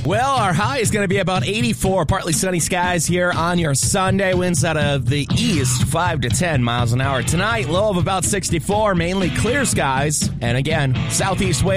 Well, our high is going to be about 84. Partly sunny skies here on your Sunday. Winds out of the east, 5 to 10 miles an hour. Tonight, low of about 64. Mainly clear skies. And again, southeast wind.